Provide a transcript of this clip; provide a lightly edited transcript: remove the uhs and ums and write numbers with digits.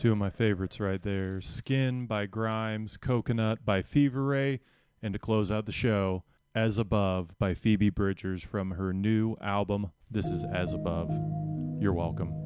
Two of my favorites right there. Skin by Grimes, Coconut by Fever Ray, and to close out the show, As Above by Phoebe Bridgers from her new album, This Is As Above. You're welcome.